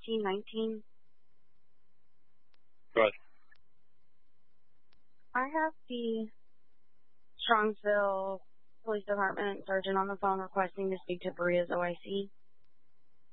1519. Good. I have the Strongsville Police Department sergeant on the phone requesting to speak to Berea's OIC.